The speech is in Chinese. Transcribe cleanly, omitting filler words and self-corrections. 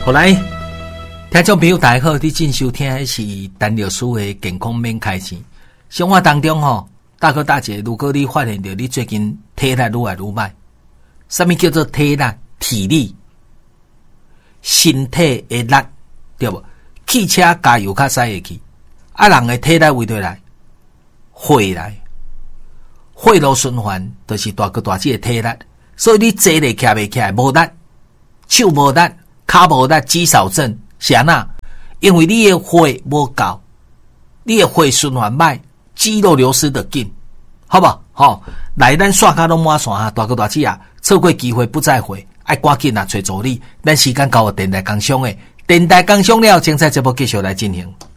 好来，听众朋友大家好，你正收听的是陈律师的健康免开钱。生活当中大哥大姐，如果你发现到你最近体力愈来愈歹，什么叫做体力？体力，身体的力，对不？汽车加油较使会去，人的体力为对来，血来，血路循环就是大哥大姐的体力，所以你坐咧徛袂起来，无力，手无力。脚无力，肌少症是安那？因为你的血无够，你的血循环歹，肌肉流失的紧，好不好？来咱刷卡拢满线啊！大哥大姐啊，错过机会不再回，爱赶紧啊，找助理。咱时间到了，电台工商的，电台工商了，精彩节目继续来进行。